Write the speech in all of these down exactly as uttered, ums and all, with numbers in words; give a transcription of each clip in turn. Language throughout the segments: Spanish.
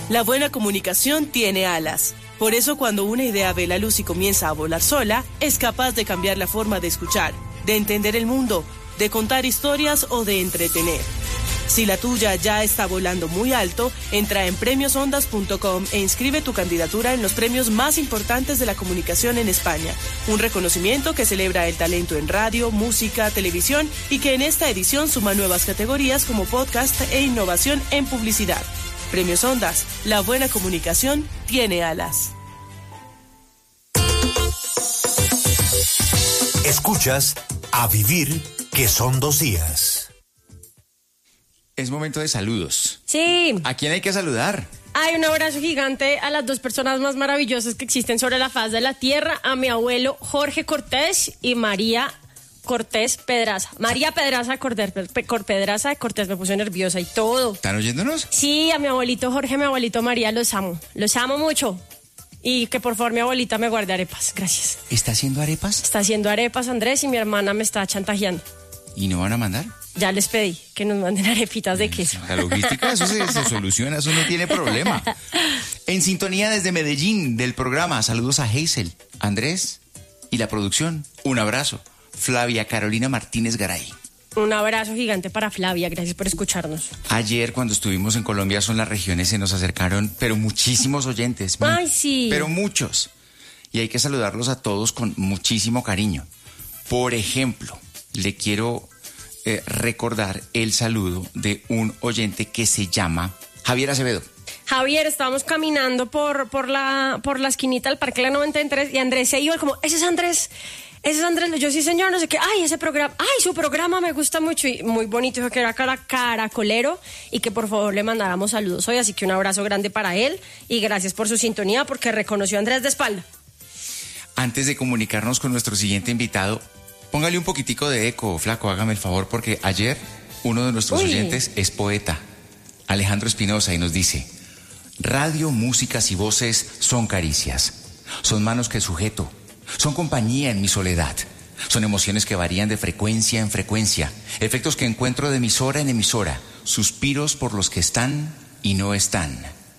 La buena comunicación tiene alas. Por eso cuando una idea ve la luz y comienza a volar sola, es capaz de cambiar la forma de escuchar, de entender el mundo, de contar historias o de entretener. Si la tuya ya está volando muy alto, entra en premios ondas punto com e inscribe tu candidatura en los premios más importantes de la comunicación en España. Un reconocimiento que celebra el talento en radio, música, televisión y que en esta edición suma nuevas categorías como podcast e innovación en publicidad. Premios Ondas, la buena comunicación tiene alas. Escuchas A Vivir, que son dos días. Es momento de saludos. Sí. ¿A quién hay que saludar? Hay un abrazo gigante a las dos personas más maravillosas que existen sobre la faz de la tierra, a mi abuelo Jorge Cortés y María Cortés Pedraza. María Pedraza Cortés, Pedraza Cortés, me puse nerviosa y todo. ¿Están oyéndonos? Sí, a mi abuelito Jorge, a mi abuelito María, los amo. Los amo mucho. Y que por favor mi abuelita me guarde arepas. Gracias. ¿Está haciendo arepas? Está haciendo arepas, Andrés, y mi hermana me está chantajeando. ¿Y no van a mandar? Ya les pedí que nos manden arepitas de queso. La logística, eso se, se soluciona, eso no tiene problema. En sintonía desde Medellín del programa, saludos a Hazel, Andrés y la producción. Un abrazo. Flavia Carolina Martínez Garay. Un abrazo gigante para Flavia, gracias por escucharnos. Ayer cuando estuvimos en Colombia son las regiones, se nos acercaron, pero muchísimos oyentes. Ay, sí. Pero muchos. Y hay que saludarlos a todos con muchísimo cariño. Por ejemplo, le quiero eh, recordar el saludo de un oyente que se llama Javier Acevedo. Javier, estábamos caminando por, por, la, por la esquinita del Parque La noventa y tres y Andrés se iba como, ese es Andrés... Ese es Andrés, yo sí señor, no sé qué, ay, ese programa, ay, su programa me gusta mucho y muy bonito, dijo que era cara, caracolero y que por favor le mandáramos saludos hoy, así que un abrazo grande para él y gracias por su sintonía porque reconoció a Andrés de espalda. Antes de comunicarnos con nuestro siguiente invitado, póngale un poquitico de eco, flaco, hágame el favor, porque ayer uno de nuestros Uy. oyentes es poeta, Alejandro Espinosa, y nos dice, radio, músicas y voces son caricias, son manos que sujeto, son compañía en mi soledad. Son emociones que varían de frecuencia en frecuencia, efectos que encuentro de emisora en emisora, suspiros por los que están y no están.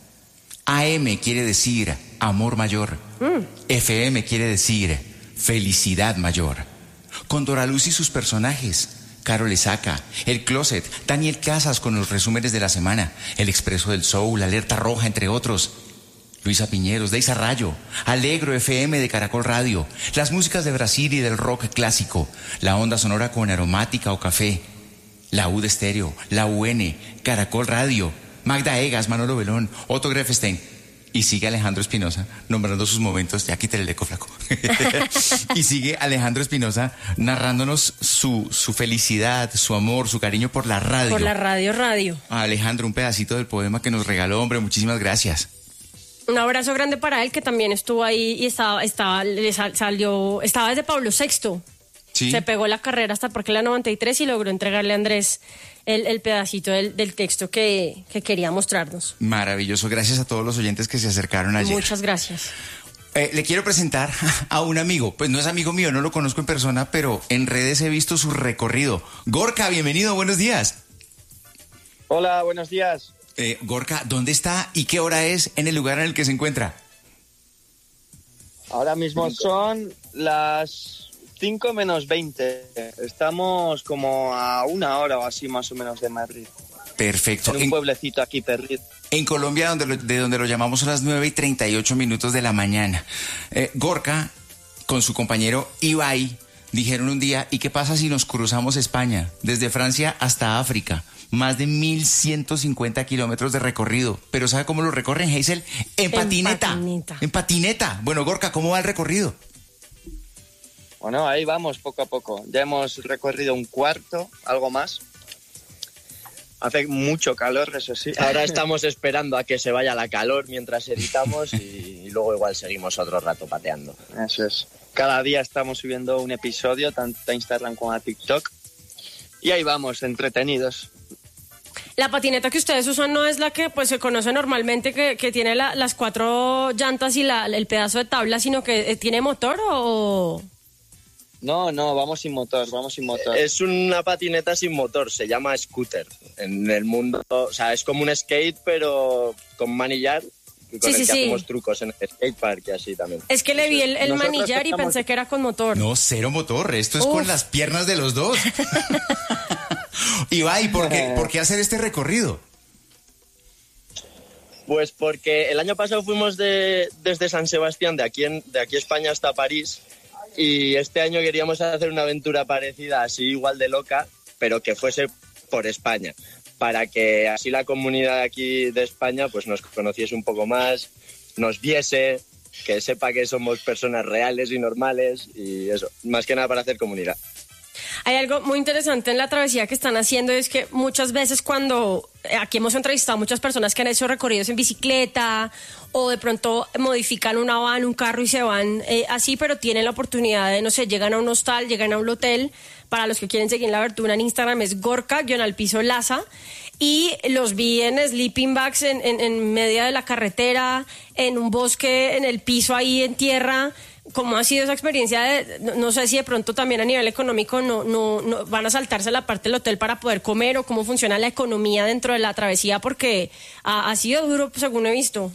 A M quiere decir amor mayor. Mm. F M quiere decir felicidad mayor. Con Doraluz y sus personajes, Carol Esaca, El Closet, Daniel Casas con los resúmenes de la semana, El Expreso del Soul, Alerta Roja, entre otros. Luisa Piñeros, Deisa Rayo, Alegro F M de Caracol Radio, las músicas de Brasil y del rock clásico, la onda sonora con aromática o café, la U de Estéreo, la U N, Caracol Radio, Magda Egas, Manolo Belón, Otto Grefstein. Y sigue Alejandro Espinosa nombrando sus momentos, ya quítale el eco, flaco. Y sigue Alejandro Espinosa narrándonos su, su felicidad, su amor, su cariño por la radio. Por la radio, radio. A Alejandro, un pedacito del poema que nos regaló, hombre, muchísimas gracias. Un abrazo grande para él que también estuvo ahí y estaba, estaba, le sal, salió, estaba desde Pablo sexto. Sí. Se pegó la carrera hasta el Parque La noventa y tres y logró entregarle a Andrés el, el pedacito del, del texto que, que quería mostrarnos. Maravilloso, gracias a todos los oyentes que se acercaron ayer. Muchas gracias. Eh, le quiero presentar a un amigo, pues no es amigo mío, no lo conozco en persona, pero en redes he visto su recorrido. Gorka, bienvenido, buenos días. Hola, buenos días. Eh, Gorka, ¿dónde está y qué hora es en el lugar en el que se encuentra? Ahora mismo son las cinco menos veinte. Estamos como a una hora o así más o menos de Madrid. Perfecto. En un en, pueblecito aquí perdido. En Colombia, donde lo, de donde lo llamamos, son las nueve y treinta y ocho minutos de la mañana. Eh, Gorka, con su compañero Ibai, dijeron un día, ¿y qué pasa si nos cruzamos España? Desde Francia hasta África. Más de mil ciento cincuenta kilómetros de recorrido. Pero ¿sabe cómo lo recorren, Hazel? En, en patineta. patineta. En patineta. Bueno, Gorka, ¿cómo va el recorrido? Bueno, ahí vamos poco a poco. Ya hemos recorrido un cuarto, algo más. Hace mucho calor, eso sí. Ahora estamos esperando a que se vaya la calor mientras editamos y, y luego igual seguimos otro rato pateando. Eso es. Cada día estamos subiendo un episodio, tanto a Instagram como a TikTok. Y ahí vamos, entretenidos. La patineta que ustedes usan no es la que pues se conoce normalmente, que, que tiene la, las cuatro llantas y la, el pedazo de tabla, sino que eh, tiene motor o... No, no, vamos sin motor, vamos sin motor. Es una patineta sin motor, se llama scooter. En el mundo, o sea, es como un skate, pero con manillar, con sí, el sí, que sí. hacemos trucos en el skatepark y así también. Es que le vi el, el Nosotros manillar y estamos- pensé que era con motor. No, cero motor, esto es Uf. con las piernas de los dos. Ibai, ¿por qué, ¿por qué hacer este recorrido? Pues porque el año pasado fuimos de, desde San Sebastián, de aquí, en, de aquí España hasta París, y este año queríamos hacer una aventura parecida, así igual de loca, pero que fuese por España, para que así la comunidad aquí de España pues nos conociese un poco más, nos viese, que sepa que somos personas reales y normales, y eso, más que nada para hacer comunidad. Hay algo muy interesante en la travesía que están haciendo, es que muchas veces cuando eh, aquí hemos entrevistado a muchas personas que han hecho recorridos en bicicleta o de pronto modifican una van, un carro y se van eh, así, pero tienen la oportunidad de, no sé, llegan a un hostal, llegan a un hotel. Para los que quieren seguir la abertura en Instagram es Gorka, guión al piso Laza. Y los vi en sleeping bags en, en, en medio de la carretera, en un bosque, en el piso ahí en tierra. ¿Cómo ha sido esa experiencia? De, no, no sé si de pronto también a nivel económico no, no, no van a saltarse la parte del hotel para poder comer, o cómo funciona la economía dentro de la travesía, porque ha, ha sido duro según he visto.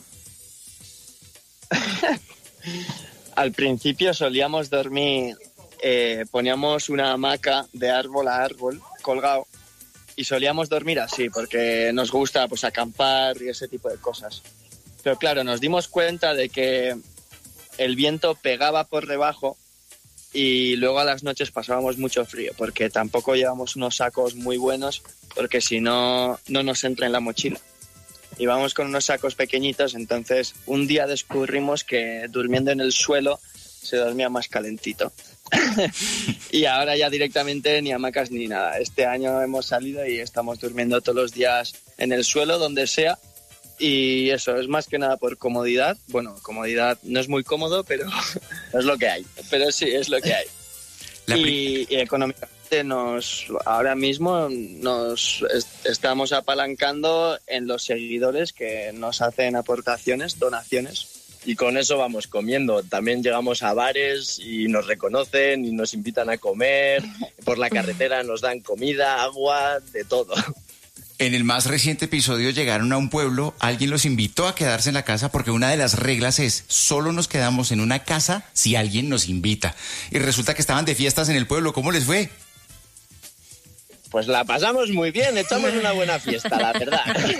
Al principio solíamos dormir, eh, poníamos una hamaca de árbol a árbol colgado y solíamos dormir así porque nos gusta pues acampar y ese tipo de cosas. Pero claro, nos dimos cuenta de que el viento pegaba por debajo y luego a las noches pasábamos mucho frío porque tampoco llevamos unos sacos muy buenos porque si no, no nos entra en la mochila. Íbamos con unos sacos pequeñitos, entonces un día descubrimos que durmiendo en el suelo se dormía más calentito. Y ahora ya directamente ni hamacas ni nada. Este año hemos salido y estamos durmiendo todos los días en el suelo, donde sea. Y eso es más que nada por comodidad. Bueno, comodidad no es muy cómodo, pero es lo que hay. Pero sí, es lo que hay. La Y, y económicamente nos, ahora mismo nos est- estamos apalancando en los seguidores que nos hacen aportaciones, donaciones. Y con eso vamos comiendo. También llegamos a bares y nos reconocen y nos invitan a comer. Por la carretera nos dan comida, agua, de todo. En el más reciente episodio llegaron a un pueblo, alguien los invitó a quedarse en la casa porque una de las reglas es solo nos quedamos en una casa si alguien nos invita. Y resulta que estaban de fiestas en el pueblo. ¿Cómo les fue? Pues la pasamos muy bien, echamos una buena fiesta, la verdad.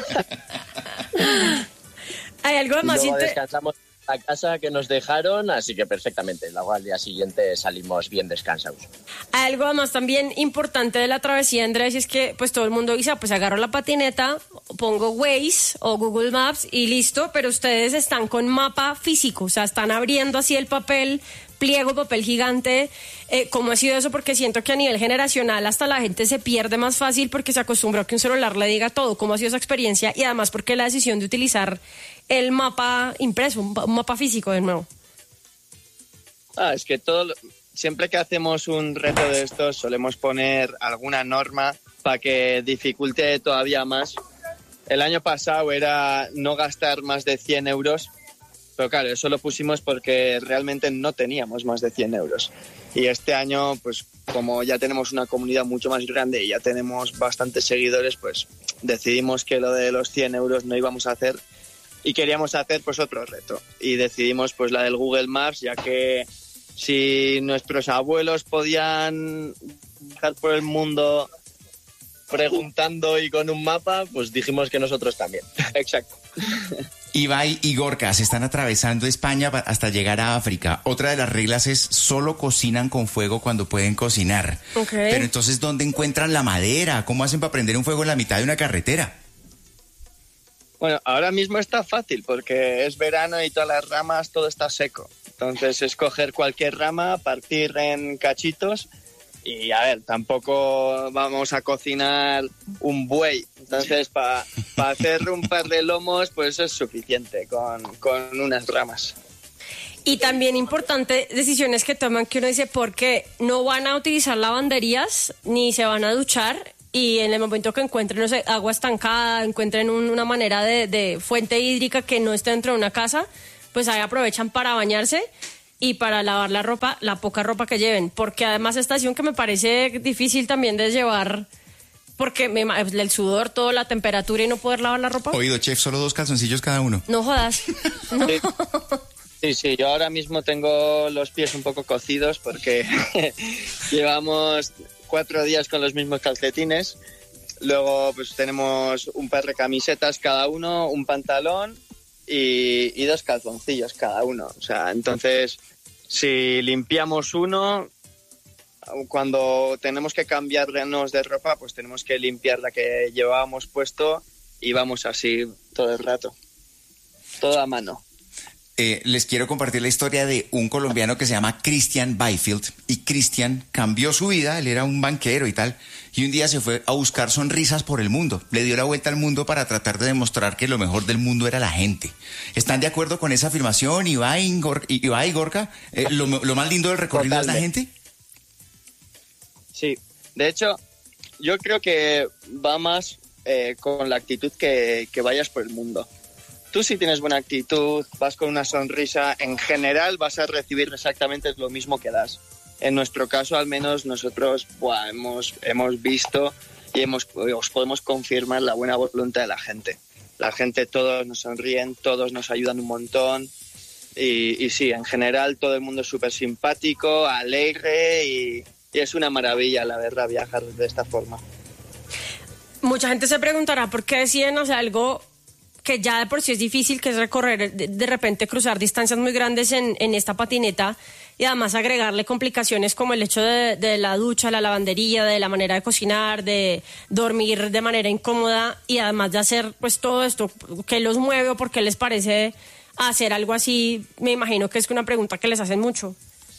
Hay algo Y más luego inter- descansamos en la casa que nos dejaron, así que perfectamente. Luego al día siguiente salimos bien descansados. Hay algo más también importante de la travesía, Andrés, y es que pues todo el mundo dice, ah, pues agarro la patineta, pongo Waze o Google Maps y listo, pero ustedes están con mapa físico, o sea, están abriendo así el papel, pliego, papel gigante. Eh, ¿Cómo ha sido eso? Porque siento que a nivel generacional hasta la gente se pierde más fácil porque se acostumbró a que un celular le diga todo. ¿Cómo ha sido esa experiencia? Y además, porque la decisión de utilizar el mapa impreso, un, un mapa físico de nuevo. Ah, es que todo, lo- siempre que hacemos un reto de estos solemos poner alguna norma para que dificulte todavía más. El año pasado era no gastar más de cien euros, pero claro, eso lo pusimos porque realmente no teníamos más de cien euros. Y este año, pues como ya tenemos una comunidad mucho más grande y ya tenemos bastantes seguidores, pues decidimos que lo de los cien euros no íbamos a hacer y queríamos hacer pues otro reto. Y decidimos pues la del Google Maps, ya que si nuestros abuelos podían viajar por el mundo Preguntando y con un mapa, pues dijimos que nosotros también. exacto. Ibai y Gorka se están atravesando España pa- hasta llegar a África. Otra de las reglas es solo cocinan con fuego cuando pueden cocinar. Ok. Pero entonces, ¿dónde encuentran la madera? ¿Cómo hacen para prender un fuego en la mitad de una carretera? Bueno, ahora mismo está fácil porque es verano y todas las ramas, todo está seco. Entonces es coger cualquier rama, partir en cachitos y a ver, tampoco vamos a cocinar un buey. Entonces para hacer un par de lomos pues es suficiente con, con unas ramas. Y también importante, decisiones que toman que uno dice, porque no van a utilizar lavanderías ni se van a duchar, y en el momento que encuentren, no sé, agua estancada, encuentren un- una manera de, de fuente hídrica que no esté dentro de una casa, pues ahí aprovechan para bañarse. y para lavar la ropa, la poca ropa que lleven, porque además estación que me parece difícil también de llevar, porque me, el sudor, toda la temperatura y no poder lavar la ropa. Oído, chef, solo dos calzoncillos cada uno. No jodas. No. Sí. Sí, sí, yo ahora mismo tengo los pies un poco cocidos porque llevamos cuatro días con los mismos calcetines. Luego pues tenemos un par de camisetas cada uno, un pantalón y, y dos calzoncillos cada uno. O sea, entonces, si limpiamos uno, cuando tenemos que cambiarnos de ropa, pues tenemos que limpiar la que llevábamos puesto y vamos así todo el rato. Todo a mano. Eh, les quiero compartir la historia de un colombiano que se llama Christian Byfield. Y Christian cambió su vida, él era un banquero y tal, y un día se fue a buscar sonrisas por el mundo. Le dio la vuelta al mundo para tratar de demostrar que lo mejor del mundo era la gente. ¿Están de acuerdo con esa afirmación, Ibai, Gorka? Ibai, Gorka? Eh, lo, ¿Lo más lindo del recorrido Totalmente. Es la gente? Sí, de hecho, yo creo que va más eh, con la actitud que, que vayas por el mundo. Tú si tienes buena actitud, vas con una sonrisa, en general vas a recibir exactamente lo mismo que das. En nuestro caso, al menos, nosotros buah, hemos, hemos visto y hemos, os podemos confirmar la buena voluntad de la gente. La gente, todos nos sonríen, todos nos ayudan un montón. Y, y sí, en general, todo el mundo es súper simpático, alegre y, y es una maravilla, la verdad, viajar de esta forma. Mucha gente se preguntará por qué deciden hacer algo que ya de por sí es difícil, que es recorrer, de, de repente cruzar distancias muy grandes en, en esta patineta y además agregarle complicaciones como el hecho de, de la ducha, la lavandería, de la manera de cocinar, de dormir de manera incómoda y además de hacer pues todo esto. ¿Qué los mueve o por qué les parece hacer algo así? Me imagino que es una pregunta que les hacen mucho.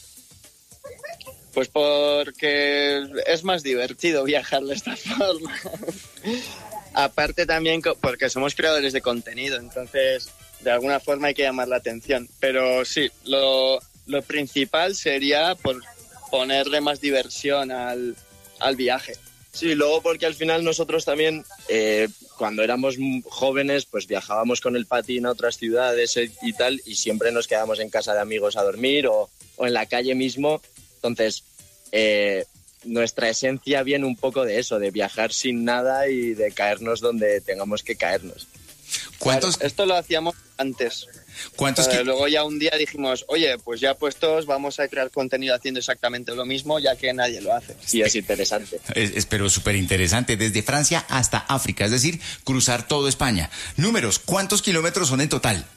Pues porque es más divertido viajar de esta forma. Aparte también porque somos creadores de contenido, entonces de alguna forma hay que llamar la atención. Pero sí, lo, lo principal sería por ponerle más diversión al, al viaje. Sí, luego porque al final nosotros también, eh, cuando éramos jóvenes, pues viajábamos con el patín a otras ciudades y tal, y siempre nos quedábamos en casa de amigos a dormir o, o en la calle mismo. Entonces, eh, nuestra esencia viene un poco de eso, de viajar sin nada y de caernos donde tengamos que caernos. ¿Cuántos? Claro, esto lo hacíamos antes. ¿Cuántos? Eh, luego ya un día dijimos, oye, pues ya puestos, vamos a crear contenido haciendo exactamente lo mismo, ya que nadie lo hace. Sí, es interesante. Es, es pero súper interesante, desde Francia hasta África, es decir, cruzar todo España. Números, ¿cuántos kilómetros son en total?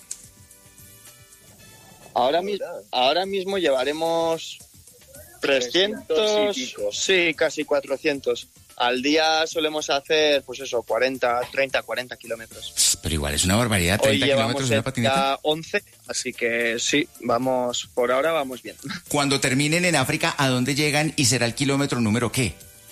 Ahora, mi- ahora mismo llevaremos trescientos, sí, casi cuatrocientos. Al día solemos hacer, pues eso, cuarenta, treinta, cuarenta kilómetros. Pero igual es una barbaridad, Hoy treinta kilómetros llevamos en una patineta. ya once, así que sí, vamos, por ahora vamos bien. Cuando terminen en África, ¿a dónde llegan y será el kilómetro número qué?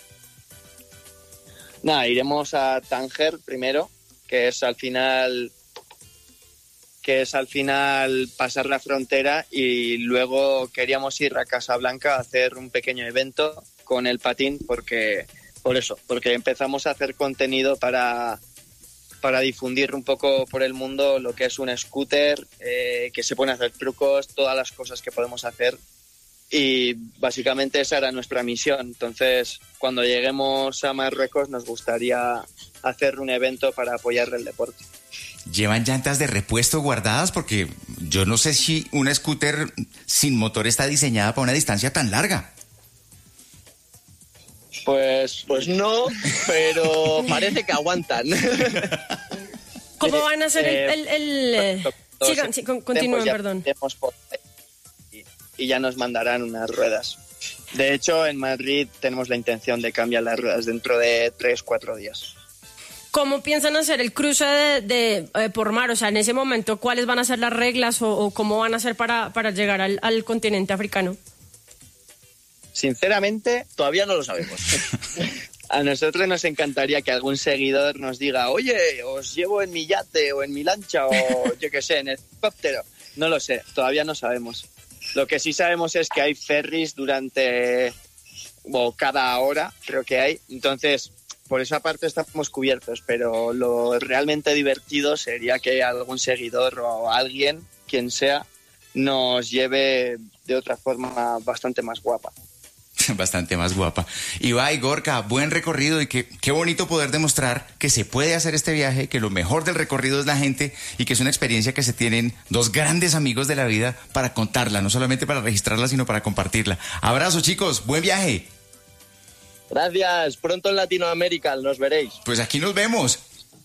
Nada, iremos a Tánger primero, que es al final... que es al final pasar la frontera, y luego queríamos ir a Casablanca a hacer un pequeño evento con el patín, porque por eso, porque empezamos a hacer contenido para, para difundir un poco por el mundo lo que es un scooter, eh, que se pueden hacer trucos, todas las cosas que podemos hacer, y básicamente esa era nuestra misión. Entonces, cuando lleguemos a Marruecos nos gustaría hacer un evento para apoyar el deporte. ¿Llevan llantas de repuesto guardadas? Porque yo no sé si una scooter sin motor está diseñada para una distancia tan larga. Pues, Pues no, pero parece que aguantan. ¿Cómo van a hacer Eh, el...? el, el, eh, todos sigan, sí, con- continúen, ya perdón. iremos por ahí y, y ya nos mandarán unas ruedas. De hecho, en Madrid tenemos la intención de cambiar las ruedas dentro de tres, cuatro días. ¿Cómo piensan hacer el cruce de, de, eh, por mar? O sea, en ese momento, ¿cuáles van a ser las reglas o, o cómo van a hacer para, para llegar al, al continente africano? Sinceramente, Todavía no lo sabemos. a nosotros nos encantaría que algún seguidor nos diga, oye, os llevo en mi yate o en mi lancha o yo qué sé, en el helicóptero. No lo sé, todavía no sabemos. Lo que sí sabemos es que hay ferries durante, o cada hora, creo que hay. Entonces, por esa parte estamos cubiertos, pero lo realmente divertido sería que algún seguidor o alguien, quien sea, nos lleve de otra forma bastante más guapa. Bastante más guapa. Ibai, Gorka, buen recorrido y que, qué bonito poder demostrar que se puede hacer este viaje, que lo mejor del recorrido es la gente y que es una experiencia que se tienen dos grandes amigos de la vida para contarla, no solamente para registrarla, sino para compartirla. Abrazo, chicos, buen viaje. Gracias, pronto en Latinoamérica, nos veréis. Pues aquí nos vemos.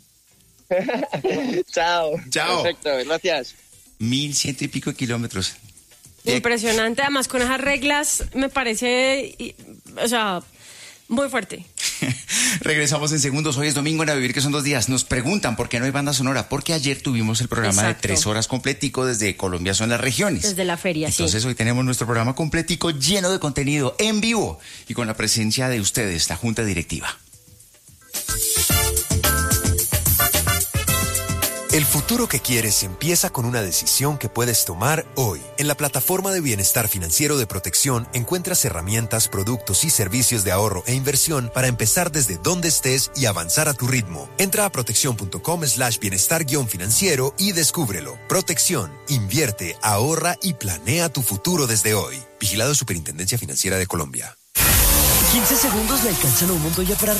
Chao. Chao. Perfecto, gracias. Mil ciento y pico de kilómetros. Impresionante, además con esas reglas me parece, y- o sea, muy fuerte. Regresamos en segundos. Hoy es domingo en A Vivir, que son dos días. Nos preguntan por qué no hay banda sonora. Porque ayer tuvimos el programa Exacto. de tres horas completico desde Colombia son las regiones. Desde la feria, sí. Entonces hoy tenemos nuestro programa completico lleno de contenido en vivo y con la presencia de ustedes, la Junta Directiva. El futuro que quieres empieza con una decisión que puedes tomar hoy. En la plataforma de bienestar financiero de Protección encuentras herramientas, productos y servicios de ahorro e inversión para empezar desde donde estés y avanzar a tu ritmo. Entra a protección.com slash bienestar guión financiero y descúbrelo. Protección, invierte, ahorra y planea tu futuro desde hoy. Vigilado Superintendencia Financiera de Colombia. quince segundos le alcanzan a un Montoya para